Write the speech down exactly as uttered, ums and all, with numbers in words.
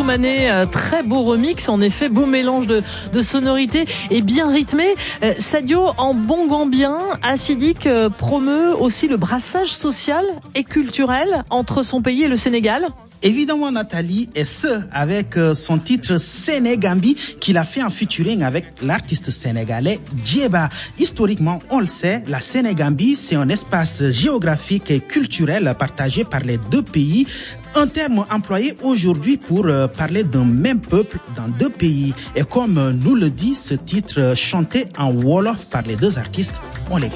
Mané, euh, très beau remix, en effet, beau mélange de, de sonorités et bien rythmé. Euh, Sadio, en bon gambien, Acidic euh, promeut aussi le brassage social et culturel entre son pays et le Sénégal. Évidemment, Nathalie, et ce, avec son titre Sénégambi, qu'il a fait en featuring avec l'artiste sénégalais Djeba. Historiquement, on le sait, la Sénégambie, c'est un espace géographique et culturel partagé par les deux pays. Un terme employé aujourd'hui pour parler d'un même peuple dans deux pays. Et comme nous le dit ce titre chanté en Wolof par les deux artistes, on l'écoute.